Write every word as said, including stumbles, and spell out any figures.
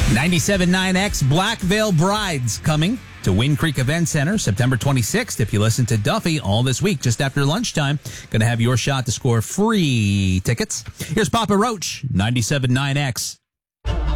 ninety-seven point nine X Black Veil Brides coming to Wind Creek Event Center September twenty-sixth. If you listen to Duffy all this week, just after lunchtime, going to have your shot to score free tickets. Here's Papa Roach, ninety-seven point nine X.